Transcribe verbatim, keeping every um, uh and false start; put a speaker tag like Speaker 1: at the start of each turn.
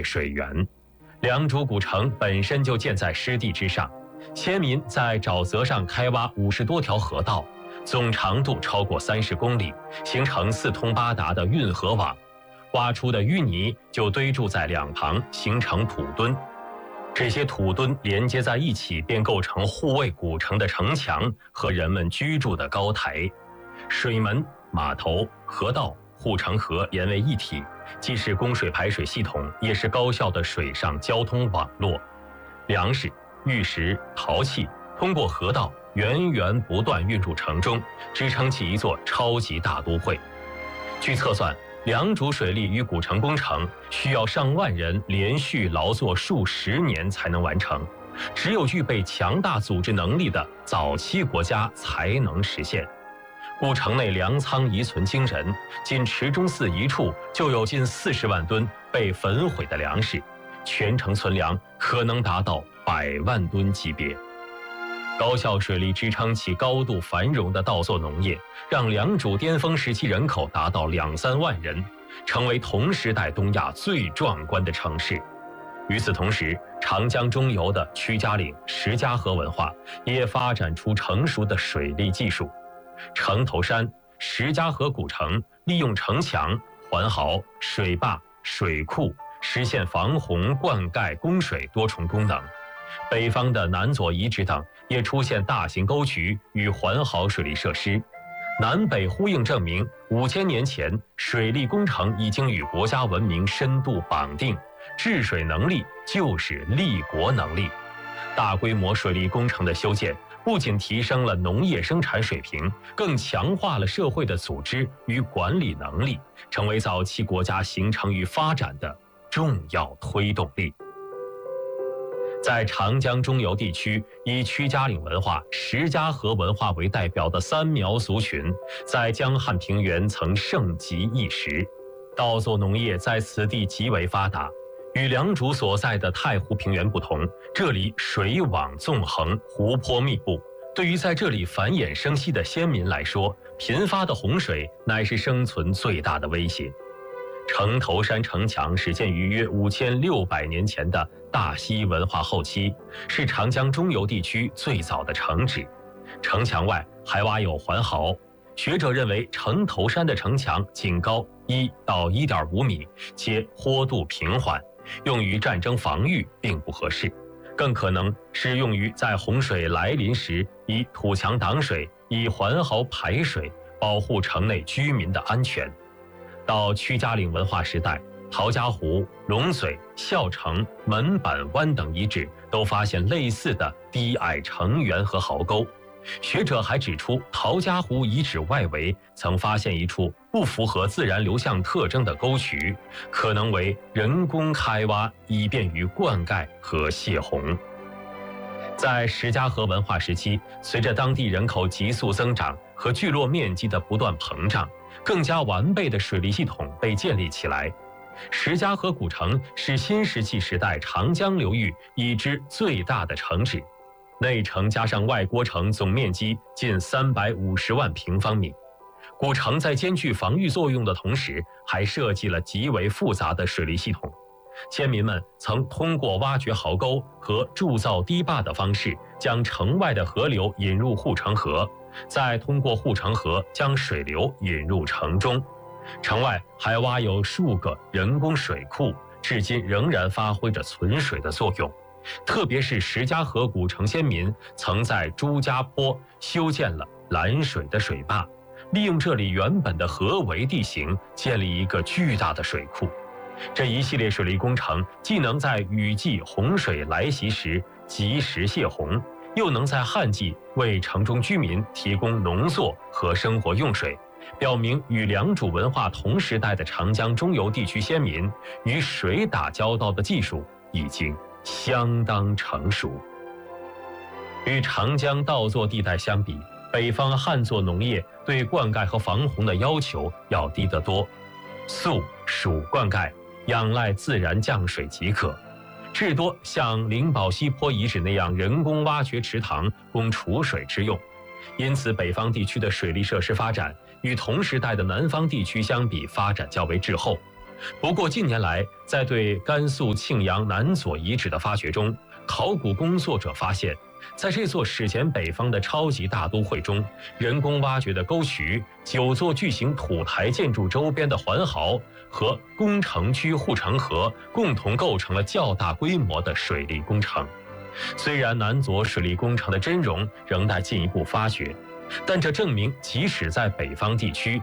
Speaker 1: 水源。良渚古城本身就建在湿地之上，先民在沼泽上开挖五十多条河道，总长度超过三十公里，形成四通八达的运河网。挖出的淤泥就堆筑在两旁，形成土墩。这些土墩连接在一起，便构成护卫古城的城墙和人们居住的高台。水门、码头、河道、护城河连为一体，既是供水排水系统，也是高效的水上交通网络。粮食、玉石、陶器通过河道源源不断运入城中，支撑起一座超级大都会。据测算，良渚水利与古城工程需要上万人连续劳作数十年才能完成，只有具备强大组织能力的早期国家才能实现。故城内粮仓遗存惊人，仅池中寺一处就有近四十万吨被焚毁的粮食，全城存粮可能达到百万吨级别。高效水利支撑起高度繁荣的稻作农业，让良渚巅峰时期人口达到两三万人，成为同时代东亚最壮观的城市。与此同时，长江中游的曲家岭、石家河文化也发展出成熟的水利技术。城头山、石家河古城利用城墙、环壕、水坝、水库实现防洪、灌溉、供水多重功能。北方的南左遗址等也出现大型沟渠与环壕水利设施，南北呼应，证明五千年前水利工程已经与国家文明深度绑定，治水能力就是立国能力。大规模水利工程的修建不仅提升了农业生产水平，更强化了社会的组织与管理能力，成为早期国家形成与发展的重要推动力。在长江中游地区，以曲家岭文化、石家河文化为代表的三苗族群，在江汉平原曾盛极一时。稻作农业在此地极为发达。与良渚所在的太湖平原不同，这里水网纵横，湖泊密布。对于在这里繁衍生息的先民来说，频发的洪水乃是生存最大的威胁。城头山城墙始建于约五千六百年前的大溪文化后期，是长江中游地区最早的城址。城墙外还挖有环壕。学者认为，城头山的城墙仅高一到一点五米，且坡度平缓，用于战争防御并不合适，更可能是用于在洪水来临时以土墙挡水，以环壕排水，保护城内居民的安全。到曲家岭文化时代，陶家湖、龙嘴、孝城、门板湾等遗址都发现类似的低矮城垣和壕沟。学者还指出，陶家湖遗址外围曾发现一处不符合自然流向特征的沟渠，可能为人工开挖，以便于灌溉和泄洪。在石家河文化时期，随着当地人口急速增长和聚落面积的不断膨胀，更加完备的水利系统被建立起来。石家河古城是新石器时代长江流域已知最大的城址，内城加上外郭城总面积近三百五十万平方米。古城在兼具防御作用的同时，还设计了极为复杂的水利系统。先民们曾通过挖掘壕沟和筑造堤坝的方式，将城外的河流引入护城河，再通过护城河将水流引入城中。城外还挖有数个人工水库，至今仍然发挥着存水的作用。特别是石家河古城先民曾在朱家坡修建了拦水的水坝，利用这里原本的河围地形，建立一个巨大的水库。这一系列水利工程既能在雨季洪水来袭时及时泄洪，又能在旱季为城中居民提供农作和生活用水，表明与良渚文化同时代的长江中游地区先民与水打交道的技术已经相当成熟。与长江稻作地带相比，北方旱作农业对灌溉和防洪的要求要低得多，速属灌溉，仰赖自然降水即可，至多像灵宝西坡遗址那样人工挖掘池塘供储水之用。因此，北方地区的水利设施发展与同时代的南方地区相比发展较为滞后。 不过近年来，在对甘肃庆阳南左遗址的发掘中，考古工作者发现，在这座史前北方的超级大都会中，人工挖掘的沟渠、九座巨型土台建筑周边的环壕和工程区护城河共同构成了较大规模的水利工程。虽然南左水利工程的真容仍待进一步发掘，但这证明，即使在北方地区，